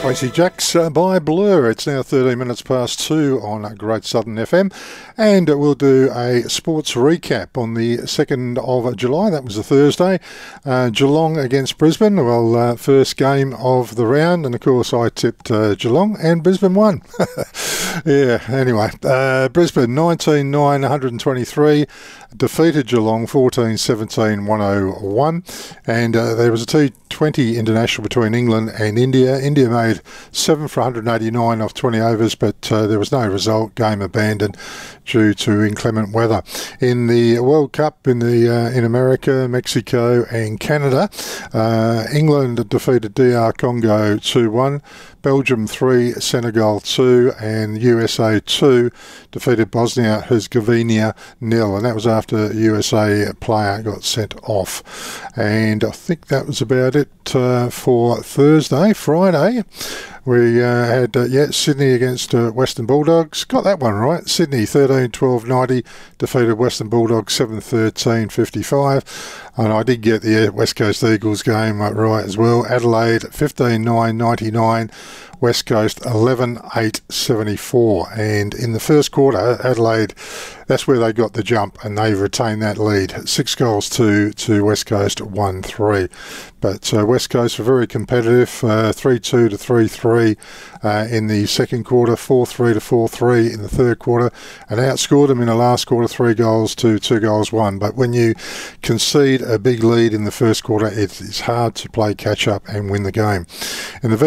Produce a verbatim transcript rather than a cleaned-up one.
Tracy Jacks uh, by Blur. It's now thirteen minutes past two on Great Southern F M, and we'll do a sports recap on the second of July. That was a Thursday. Uh, Geelong against Brisbane. Well, uh, first game of the round, and of course I tipped uh, Geelong, and Brisbane won. Yeah, anyway, uh, Brisbane nineteen nine, one twenty-three, defeated Geelong fourteen seventeen, one oh one, and uh, there was a T twenty international between England and India. India made seven for one eighty-nine off twenty overs, but uh, there was no result. Game abandoned due to inclement weather. In the World Cup in the uh, in America, Mexico and Canada, uh, England defeated D R Congo two one, Belgium three, Senegal two, and U S A two defeated Bosnia Herzegovina nil, and that was after a U S A player got sent off. And I think that was about it uh, for Thursday. Friday, we uh, had, uh, yeah, Sydney against uh, Western Bulldogs. Got that one right. Sydney thirteen twelve ninety defeated Western Bulldogs seven thirteen fifty-five. And I did get the West Coast Eagles game right as well. Adelaide fifteen nine ninety-nine, West Coast eleven eight seventy-four. And in the first quarter, Adelaide, that's where they got the jump, and they retained that lead. Six goals to, to West Coast, one three. But uh, West Coast were very competitive, uh, three two to three three uh, in the second quarter, four three to four three in the third quarter, and outscored them in the last quarter, three goals to two goals one. But when you concede a big lead in the first quarter, it's, it's hard to play catch-up and win the game. In the